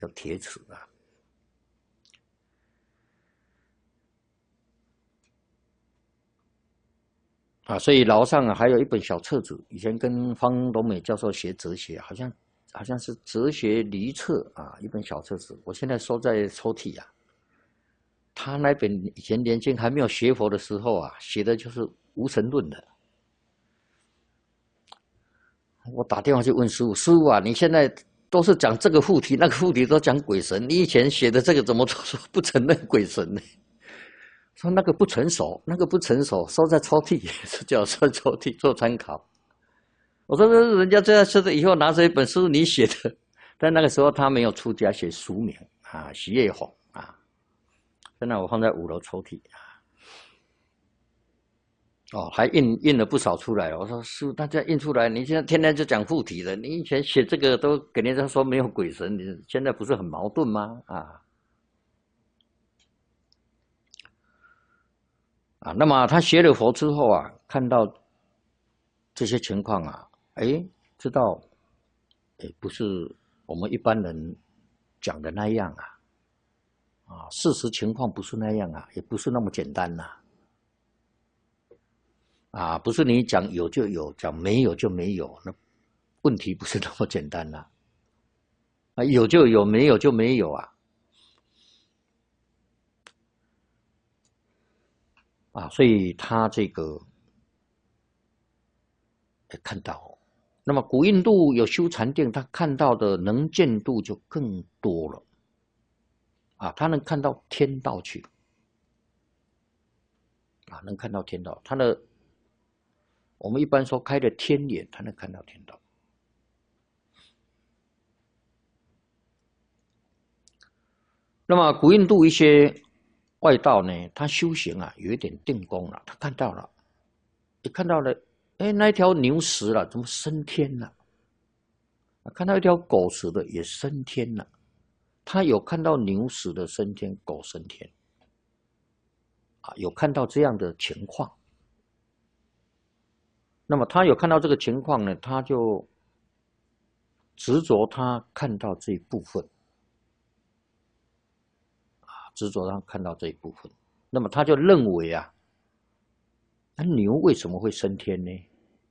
叫铁齿所以楼上还有一本小册子，以前跟方东美教授学哲学，好像是哲学离册一本小册子，我现在收在抽屉他那本以前年轻还没有学佛的时候写的就是无神论的。我打电话去问师父，师父你现在都是讲这个附题，那个附题都讲鬼神，你以前写的这个怎么说不承认鬼神呢？说那个不成熟，那个不成熟，收在抽屉，是叫收在抽屉做参考。我说人家这样说的，以后拿着一本书你写的，但那个时候他没有出家，写俗名徐业宏现在我放在5楼抽屉还印了不少出来了。我说师父，大家印出来，你现在天天就讲附体了，你以前写这个都给人家说没有鬼神，你现在不是很矛盾吗？那么他学了佛之后看到这些情况知道不是我们一般人讲的那样事实情况不是那样也不是那么简单不是你讲有就有，讲没有就没有，那问题不是那么简单有就有，没有就没有所以他这个看到，那么古印度有修禅定，他看到的能见度就更多了他能看到天道去能看到天道，他的我们一般说开的天眼，他能看到天道。那么古印度一些外道呢，他修行有一点定功了，他看到了，看到了，那一条牛死了，怎么升天了？看到一条狗死的也升天了，他有看到牛死的升天，狗升天，有看到这样的情况。那么他有看到这个情况呢，他就执着他看到这一部分，执着他看到这一部分。那么他就认为那牛为什么会升天呢？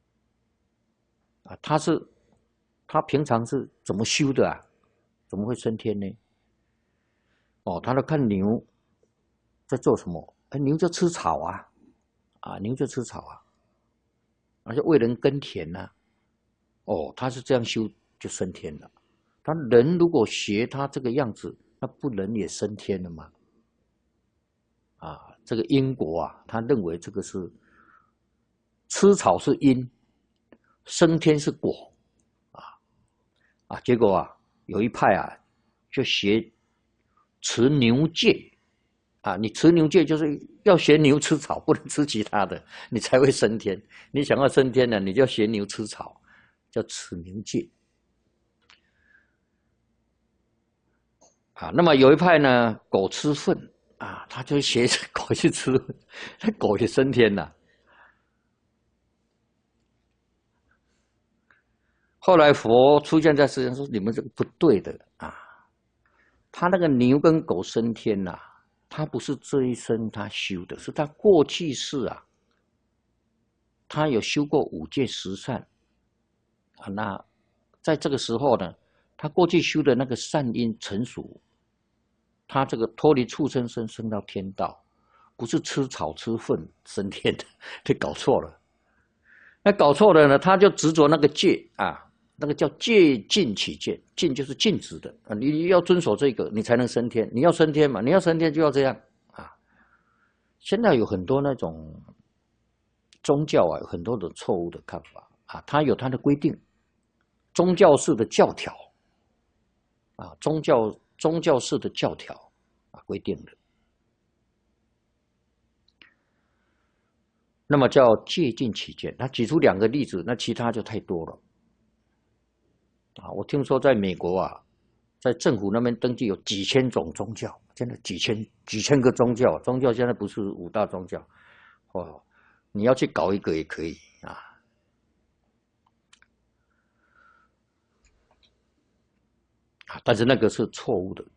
他平常是怎么修的怎么会升天呢？他都看牛在做什么？牛就吃草牛就吃草而且为人耕田他是这样修就升天了。他人如果学他这个样子，那不人也升天了吗？这个因果他认为这个是吃草是因，升天是果结果有一派就学持牛戒你持牛戒就是要学牛吃草，不能吃其他的，你才会升天。你想要升天呢，你就要学牛吃草，叫持牛戒那么有一派呢，狗吃粪他就学狗去吃粪，那狗也升天了。后来佛出现在世上说：“你们这个不对的他那个牛跟狗升天他不是这一生他修的，是他过去世他有修过5戒10善那在这个时候呢，他过去修的那个善因成熟，他这个脱离畜生身升到天道，不是吃草吃粪升天的，他搞错了。那搞错了呢，他就执着那个戒那个叫戒禁起见，禁就是禁止的你要遵守这个，你才能升天。你要升天嘛，你要升天就要这样现在有很多那种宗教有很多的错误的看法它有它的规定，宗教式的教条宗教式的教条规定的，那么叫戒禁起见。他举出2个例子，那其他就太多了我听说在美国在政府那边登记有几千种宗教，真的几千个宗教现在不是5大宗教你要去搞一个也可以但是那个是错误的